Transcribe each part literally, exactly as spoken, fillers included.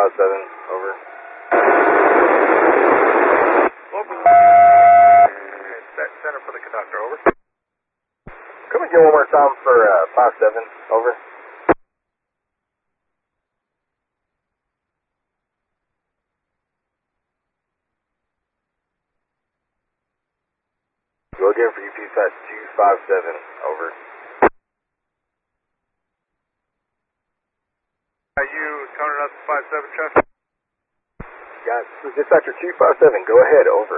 five seven, over. Local. Set center for the conductor, over. Come again one more time for uh, five seven, over. Go again for U P Fast two five seven, over. Are you counting up five seven traffic? Guys, this is dispatcher two five seven, go ahead, over.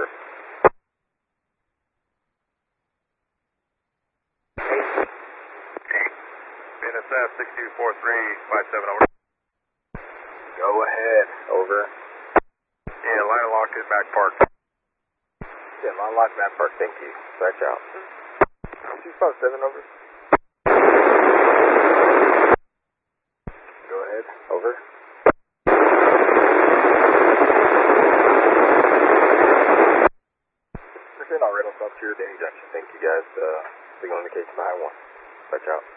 N S F six two four three five seven, over. Go ahead, over. Yeah, line of lock in back park. Yeah, line lock map park, thank you. Scratch out. two five seven, over. Go ahead, over. Percent all rental stops here, Danny Junction. Thank you guys. Uh, signal indicates nine one. Scratch out.